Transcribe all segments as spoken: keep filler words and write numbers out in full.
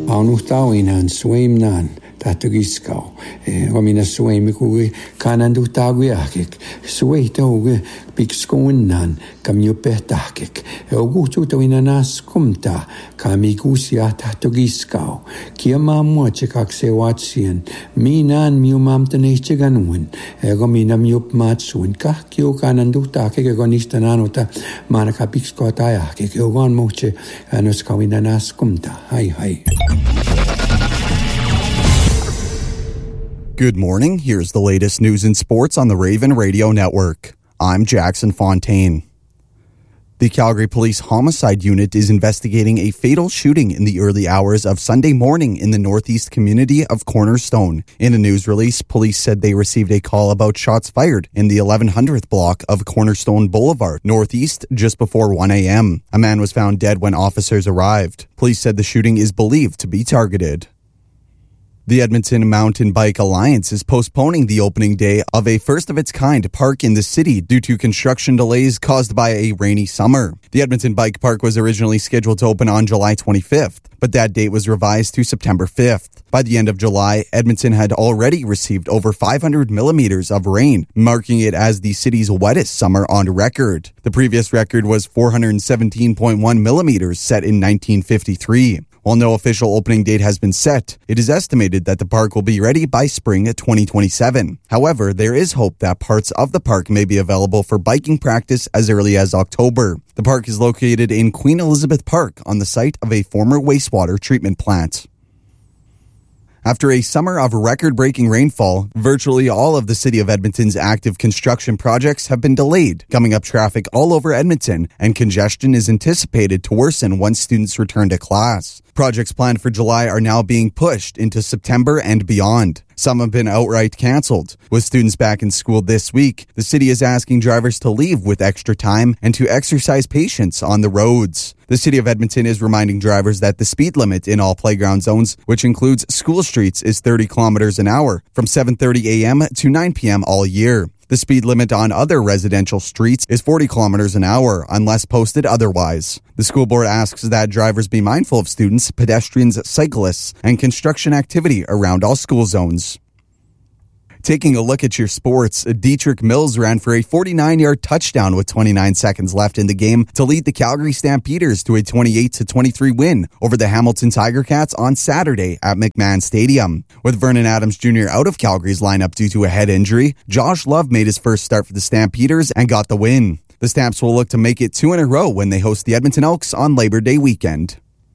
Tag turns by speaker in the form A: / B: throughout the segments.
A: Paunuhtauinan suimnan tahtogiskau. Romina suimikugi kananduhtaguiakik. Suitauge pikskuunnan kamjupehtakik. Ogututauinanas kumta kamikusia tahtogiskau. Kiama muachekaksewatsien. Minan miumamtaneicheganuin. Romina miupmatsuin. Kahkio kananduhtakik egonistananota manakapikskotajakik. Ogon moche anoskauinanas kumta. Hai hai.
B: Good morning. Here's the latest news and sports on the Raven Radio Network. I'm Jackson Fontaine. The Calgary Police Homicide Unit is investigating a fatal shooting in the early hours of Sunday morning in the northeast community of Cornerstone. In a news release, police said they received a call about shots fired in the eleven hundredth block of Cornerstone Boulevard, northeast, just before one a.m. A man was found dead when officers arrived. Police said the shooting is believed to be targeted. The Edmonton Mountain Bike Alliance is postponing the opening day of a first-of-its-kind park in the city due to construction delays caused by a rainy summer. The Edmonton Bike Park was originally scheduled to open on July twenty-fifth, but that date was revised to September fifth. By the end of July, Edmonton had already received over five hundred millimeters of rain, marking it as the city's wettest summer on record. The previous record was four hundred seventeen point one millimeters set in nineteen fifty-three. While no official opening date has been set, it is estimated that the park will be ready by spring twenty twenty-seven. However, there is hope that parts of the park may be available for biking practice as early as October. The park is located in Queen Elizabeth Park on the site of a former wastewater treatment plant. After a summer of record-breaking rainfall, virtually all of the City of Edmonton's active construction projects have been delayed, gumming up traffic all over Edmonton, and congestion is anticipated to worsen once students return to class. Projects planned for July are now being pushed into September and beyond. Some have been outright canceled. With students back in school this week, the city is asking drivers to leave with extra time and to exercise patience on the roads. The City of Edmonton is reminding drivers that the speed limit in all playground zones, which includes school streets, is thirty kilometers an hour from seven thirty a.m. to nine p.m. all year. The speed limit on other residential streets is forty kilometers an hour, unless posted otherwise. The school board asks that drivers be mindful of students, pedestrians, cyclists, and construction activity around all school zones. Taking a look at your sports, Dietrich Mills ran for a forty-nine-yard touchdown with twenty-nine seconds left in the game to lead the Calgary Stampeders to a twenty-eight to twenty-three win over the Hamilton Tiger Cats on Saturday at McMahon Stadium. With Vernon Adams Junior out of Calgary's lineup due to a head injury, Josh Love made his first start for the Stampeders and got the win. The Stamps will look to make it two in a row when they host the Edmonton Elks on Labor Day weekend.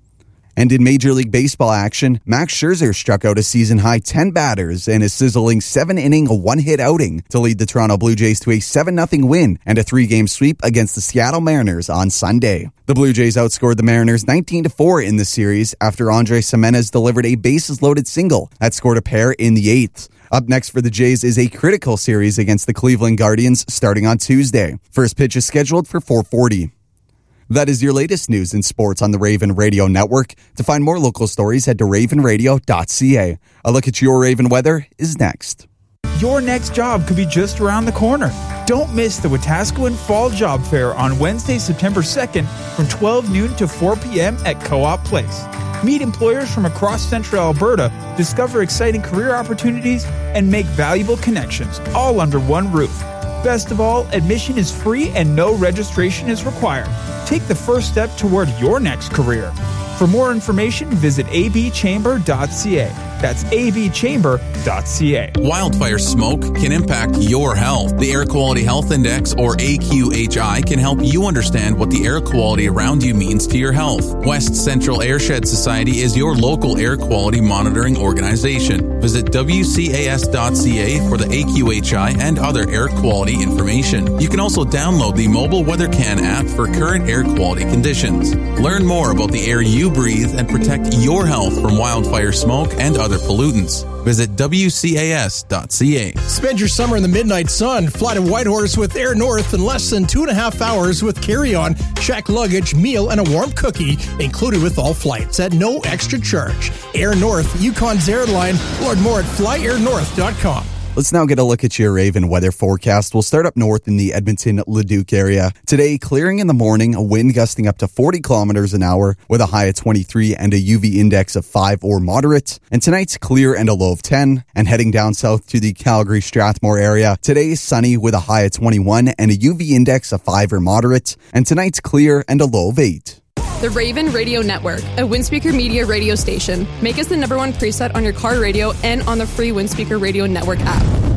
B: And in Major League Baseball action, Max Scherzer struck out a season-high ten batters in a sizzling seven-inning one-hit outing to lead the Toronto Blue Jays to a seven nothing win and a three-game sweep against the Seattle Mariners on Sunday. The Blue Jays outscored the Mariners nineteen to four in the series after Andrés Giménez delivered a bases-loaded single that scored a pair in the eighth. Up next for the Jays is a critical series against the Cleveland Guardians starting on Tuesday. First pitch is scheduled for four forty. That is your latest news and sports on the Raven Radio Network. To find more local stories, head to raven radio dot c a. A look at your Raven weather is next.
C: Your next job could be just around the corner. Don't miss the Wetaskiwin Fall Job Fair on Wednesday, September second from twelve noon to four p.m. at Co-op Place. Meet employers from across central Alberta, discover exciting career opportunities, and make valuable connections, all under one roof. Best of all, admission is free and no registration is required. Take the first step toward your next career. For more information, visit a b chamber dot c a. That's a b chamber dot c a.
D: Wildfire smoke can impact your health. The Air Quality Health Index, or A Q H I, can help you understand what the air quality around you means to your health. West Central Airshed Society is your local air quality monitoring organization. Visit w c a s dot c a for the A Q H I and other air quality information. You can also download the mobile WeatherCan app for current air quality conditions. Learn more about the air you breathe and protect your health from wildfire smoke and other pollutants. Visit w c a s dot c a.
E: Spend your summer in the midnight sun. Fly to Whitehorse with Air North in less than two and a half hours with carry-on, check luggage, meal, and a warm cookie included with all flights at no extra charge. Air North, Yukon's airline. Learn more at fly air north dot com.
B: Let's now get a look at your Raven weather forecast. We'll start up north in the Edmonton-Leduc area. Today, clearing in the morning, a wind gusting up to forty kilometers an hour with a high of twenty-three and a U V index of five or moderate. And tonight's clear and a low of ten. And heading down south to the Calgary-Strathmore area, today is sunny with a high of twenty-one and a U V index of five or moderate. And tonight's clear and a low of eight.
F: The Raven Radio Network, a Windspeaker Media radio station. Make us the number one preset on your car radio and on the free Windspeaker Radio Network app.